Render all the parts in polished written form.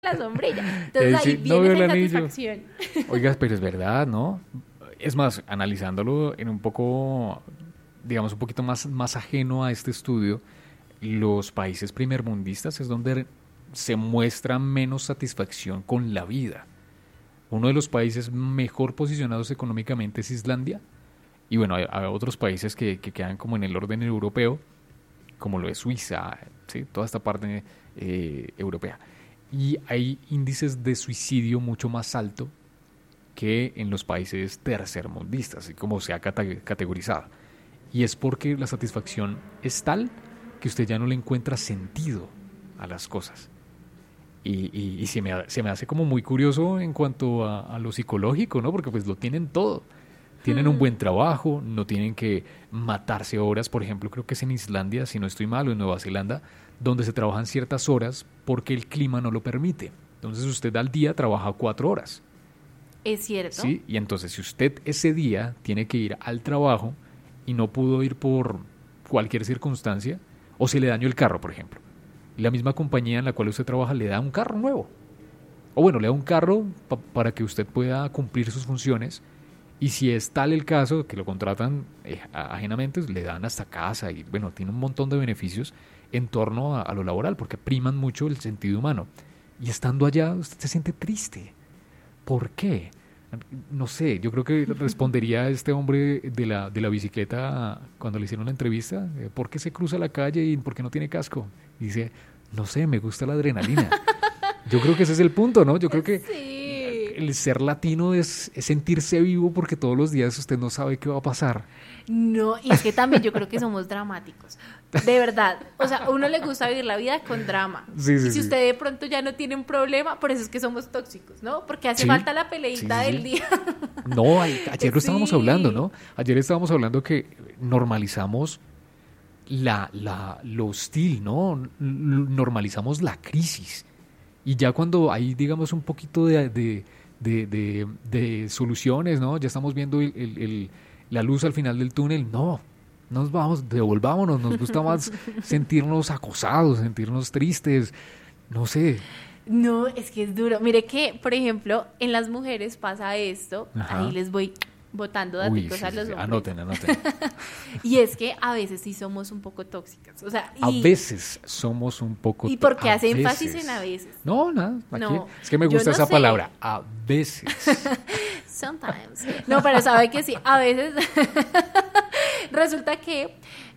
la sombrilla. Entonces ahí Sí, no viene veo esa el anillo. insatisfacción. Oiga, pero es verdad, ¿no? Es más, analizándolo en un poco, digamos, un poquito más ajeno a este estudio, los países primermundistas es donde se muestra menos satisfacción con la vida. Uno de los países mejor posicionados económicamente es Islandia. Y bueno, hay otros países que quedan como en el orden europeo, como lo es Suiza, ¿sí? Toda esta parte europea. Y hay índices de suicidio mucho más alto que en los países tercermundistas, así como se ha categorizado. Y es porque la satisfacción es tal que usted ya no le encuentra sentido a las cosas. Y se me hace como muy curioso en cuanto a lo psicológico, ¿no? Porque pues lo tienen todo. Tienen un buen trabajo, no tienen que matarse horas. Por ejemplo, creo que es en Islandia, si no estoy mal, o en Nueva Zelanda, donde se trabajan ciertas horas porque el clima no lo permite. Entonces usted al día trabaja 4 horas. Es cierto. ¿Sí? Y entonces si usted ese día tiene que ir al trabajo y no pudo ir por cualquier circunstancia, o se le dañó el carro, por ejemplo, y la misma compañía en la cual usted trabaja le da un carro nuevo, o bueno, le da un carro para que usted pueda cumplir sus funciones, y si es tal el caso que lo contratan ajenamente, le dan hasta casa y bueno, tiene un montón de beneficios en torno a lo laboral, porque priman mucho el sentido humano. Y estando allá, usted se siente triste. ¿Por qué? No sé, yo creo que respondería a este hombre de la bicicleta cuando le hicieron la entrevista, ¿por qué se cruza la calle y por qué no tiene casco? Y dice, no sé, me gusta la adrenalina. Yo creo que ese es el punto, ¿no? Yo creo que Sí. el ser latino es sentirse vivo porque todos los días usted no sabe qué va a pasar. No, y es que también yo creo que somos dramáticos. De verdad. O sea, a uno le gusta vivir la vida con drama. Sí, Y sí, si sí. usted de pronto ya no tiene un problema, por eso es que somos tóxicos, ¿no? Porque hace Sí, falta la sí, peleita sí, del sí. día. No, ayer lo estábamos hablando, Sí. ¿no? Ayer estábamos hablando que normalizamos lo hostil, ¿no? Normalizamos la crisis. Y ya cuando hay, digamos, un poquito de soluciones, ¿no? Ya estamos viendo la luz al final del túnel. No, nos vamos, devolvámonos. Nos gusta más sentirnos acosados, sentirnos tristes. No sé. No, es que es duro. Mire que, por ejemplo, en las mujeres pasa esto. Ahí Ajá. les voy botando Uy, daticos sí, a sí, los sí. hombres. Anoten, anoten. Y es que a veces sí somos un poco tóxicas. O sea, A veces somos un poco... ¿y por qué A hace énfasis en veces. a veces? No, nada. Aquí, No, es que me yo gusta no esa sé. palabra. A veces. Sometimes. No, pero sabe que sí, a veces resulta que,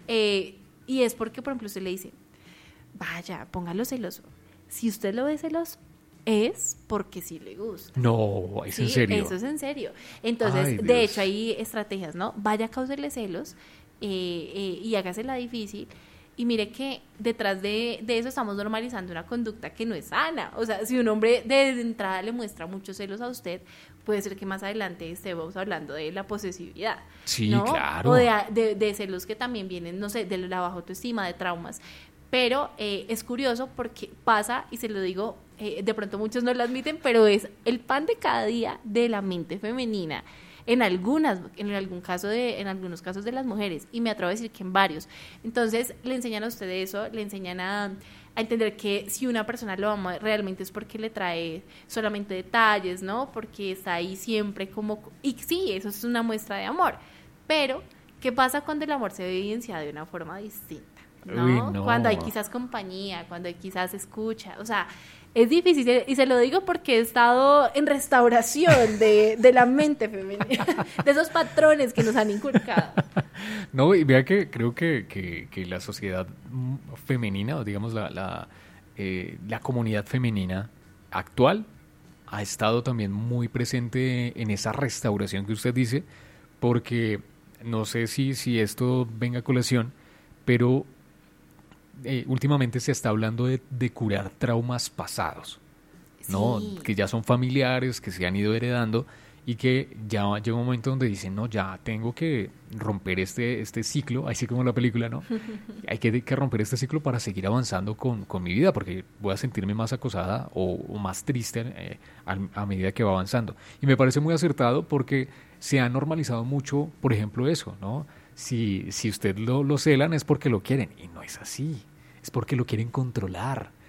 y es porque, por ejemplo, usted le dice, vaya, póngalo celoso. Si usted lo ve celoso, es porque sí le gusta. No, es en Sí, serio. eso es en serio. Entonces, Ay, de Dios. hecho, hay estrategias, ¿no? Vaya a causarle celos y hágasela difícil. Y mire que detrás de eso estamos normalizando una conducta que no es sana. O sea, si un hombre de entrada le muestra muchos celos a usted, puede ser que más adelante estemos hablando de la posesividad. Sí, ¿No? claro. O de celos que también vienen, no sé, de la baja autoestima, de traumas. Pero es curioso porque pasa, y se lo digo, de pronto muchos no lo admiten, pero es el pan de cada día de la mente femenina. En algunos casos de las mujeres, y me atrevo a decir que en varios. Entonces, le enseñan a usted eso, le enseñan a entender que si una persona lo ama realmente es porque le trae solamente detalles, ¿no? Porque está ahí siempre como... Y sí, eso es una muestra de amor. Pero, ¿qué pasa cuando el amor se evidencia de una forma distinta? ¿No? Uy, no. Cuando hay quizás compañía, cuando hay quizás escucha, o sea, es difícil, y se lo digo porque he estado en restauración de la mente femenina, de esos patrones que nos han inculcado. No, y vea que creo que la sociedad femenina, o digamos la comunidad femenina actual, ha estado también muy presente en esa restauración que usted dice, porque no sé si esto venga a colación, pero últimamente se está hablando de curar traumas pasados, ¿no? Sí. Que ya son familiares, que se han ido heredando y que ya llega un momento donde dicen, no, ya tengo que romper este ciclo, así como la película, ¿no? Hay que romper este ciclo para seguir avanzando con mi vida, porque voy a sentirme más acosada o más triste a medida que va avanzando. Y me parece muy acertado porque se ha normalizado mucho, por ejemplo, eso, ¿no? Si usted lo celan es porque lo quieren, y no es así, es porque lo quieren controlar.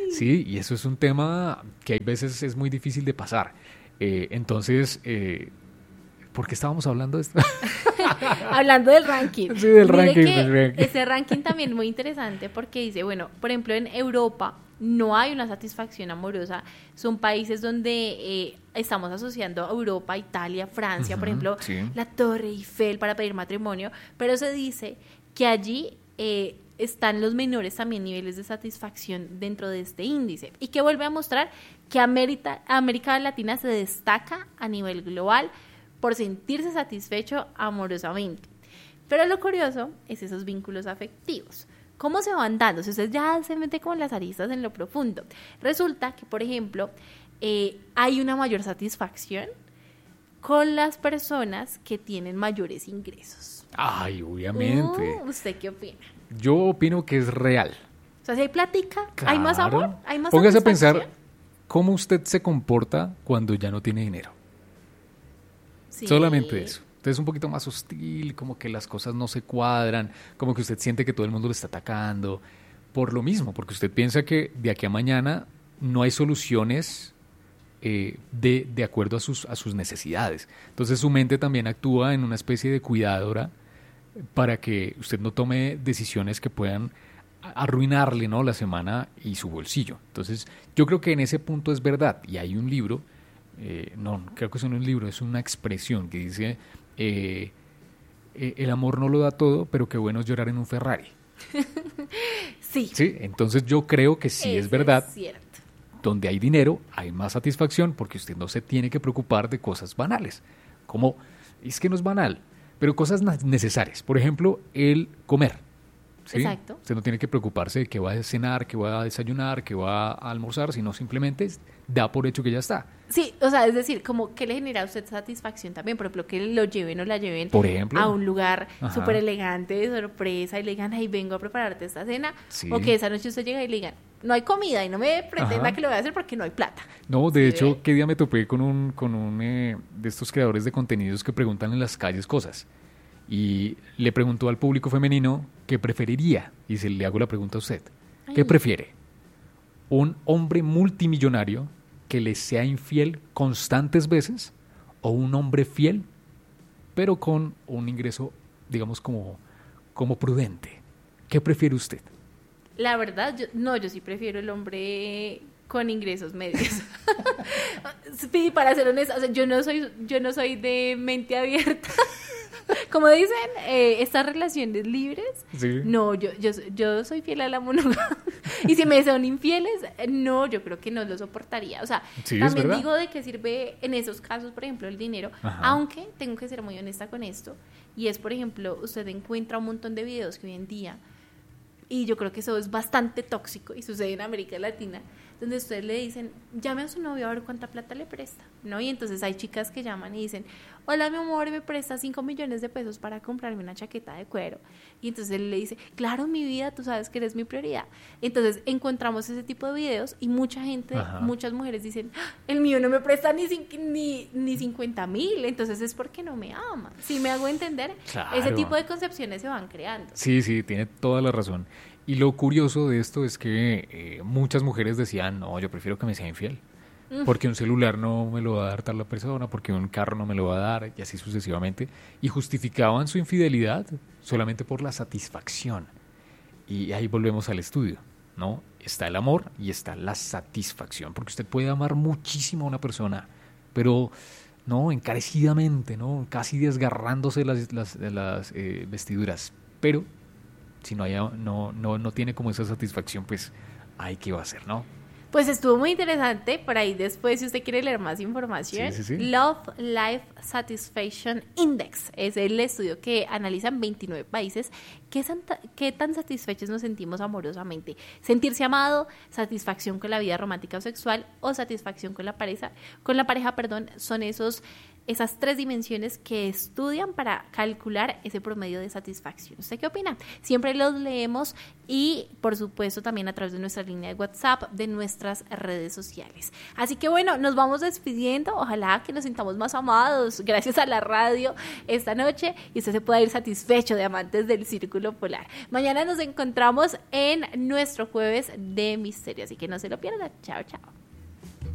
Sí, y eso es un tema que hay veces es muy difícil de pasar. Entonces, ¿por qué estábamos hablando de esto? Hablando del ranking. Sí, del Mire ranking, que del ranking. ese ranking también es muy interesante porque dice, bueno, por ejemplo, en Europa no hay una satisfacción amorosa. Son países donde estamos asociando a Europa, Italia, Francia, por ejemplo, sí. la Torre Eiffel para pedir matrimonio, pero se dice que allí están los menores también niveles de satisfacción dentro de este índice y que vuelve a mostrar que América Latina se destaca a nivel global por sentirse satisfecho amorosamente. Pero lo curioso es esos vínculos afectivos. ¿Cómo se van dando? Si usted ya se mete con las aristas en lo profundo. Resulta que, por ejemplo, hay una mayor satisfacción con las personas que tienen mayores ingresos. Ay, obviamente. ¿Usted qué opina? Yo opino que es real. O sea, si hay plática, Claro. hay más amor, hay más Póngase a satisfacción. pensar cómo usted se comporta cuando ya no tiene dinero. Sí. Solamente eso. Entonces es un poquito más hostil, como que las cosas no se cuadran, como que usted siente que todo el mundo lo está atacando. Por lo mismo, porque usted piensa que de aquí a mañana no hay soluciones de acuerdo a sus necesidades. Entonces su mente también actúa en una especie de cuidadora para que usted no tome decisiones que puedan arruinarle, ¿no?, la semana y su bolsillo. Entonces yo creo que en ese punto es verdad. Y hay un libro, no, creo que eso no es un libro, es una expresión que dice, el amor no lo da todo, pero qué bueno es llorar en un Ferrari. Sí. Sí, entonces yo creo que sí es Eso verdad. Es cierto. Donde hay dinero, hay más satisfacción porque usted no se tiene que preocupar de cosas banales. Como, es que no es banal, pero cosas necesarias. Por ejemplo, el comer. ¿Sí? Exacto. Usted no tiene que preocuparse de qué va a cenar, qué va a desayunar, qué va a almorzar, sino simplemente da por hecho que ya está. Sí, o sea, es decir, como que le genera a usted satisfacción también, por ejemplo, que lo lleven o la lleven Por ejemplo. a un lugar Ajá. súper elegante, de sorpresa, y le digan, ay, vengo a prepararte esta cena, Sí. o que esa noche usted llega y le digan, no hay comida y no me pretenda Ajá. que lo voy a hacer porque no hay plata. No, de ¿Sí hecho, ve? ¿qué día me topé con un de estos creadores de contenidos que preguntan en las calles cosas? Y le preguntó al público femenino qué preferiría. Y se le hago la pregunta a usted. ¿Qué Ay. prefiere? ¿Un hombre multimillonario que le sea infiel constantes veces? ¿O un hombre fiel, pero con un ingreso, digamos, como prudente? ¿Qué prefiere usted? La verdad, yo sí prefiero el hombre con ingresos medios. Sí, para ser honesta, o sea, yo no soy de mente abierta. Como dicen, estas relaciones libres, Sí. no, yo soy fiel a la monogamia. Y si me son infieles, no, yo creo que no lo soportaría. O sea, Sí, es también verdad. digo de qué sirve en esos casos, por ejemplo, el dinero. Ajá. Aunque tengo que ser muy honesta con esto. Y es, por ejemplo, usted encuentra un montón de videos que hoy en día, y yo creo que eso es bastante tóxico y sucede en América Latina, donde ustedes le dicen, llame a su novio a ver cuánta plata le presta, ¿no? Y entonces hay chicas que llaman y dicen, hola mi amor, me presta 5 millones de pesos para comprarme una chaqueta de cuero. Y entonces él le dice, claro, mi vida, tú sabes que eres mi prioridad. Entonces encontramos ese tipo de videos y mucha gente, Ajá. muchas mujeres dicen, "Ah, el mío no me presta ni 50,000, entonces es porque no me ama". Si me hago entender, Claro. ese tipo de concepciones se van creando. Sí, sí, tiene toda la razón. Y lo curioso de esto es que muchas mujeres decían, no, yo prefiero que me sea infiel. Porque un celular no me lo va a dar tal la persona, porque un carro no me lo va a dar, y así sucesivamente. Y justificaban su infidelidad solamente por la satisfacción. Y ahí volvemos al estudio, ¿no? Está el amor y está la satisfacción. Porque usted puede amar muchísimo a una persona, pero no encarecidamente, ¿no? Casi desgarrándose las vestiduras. Pero si no tiene como esa satisfacción, pues, ay, ¿qué va a hacer, no? Pues estuvo muy interesante. Por ahí después, si usted quiere leer más información, Sí, sí, sí. Love Life Satisfaction Index es el estudio que analiza en 29 países qué tan satisfechos nos sentimos amorosamente. Sentirse amado, satisfacción con la vida romántica o sexual, o satisfacción con la pareja, son esos esas 3 dimensiones que estudian para calcular ese promedio de satisfacción. ¿Usted qué opina? Siempre los leemos y, por supuesto, también a través de nuestra línea de WhatsApp, de nuestras redes sociales. Así que bueno, nos vamos despidiendo. Ojalá que nos sintamos más amados gracias a la radio esta noche y usted se pueda ir satisfecho de Amantes del Círculo Polar. Mañana nos encontramos en nuestro jueves de misterio, así que no se lo pierdan. Chao, chao.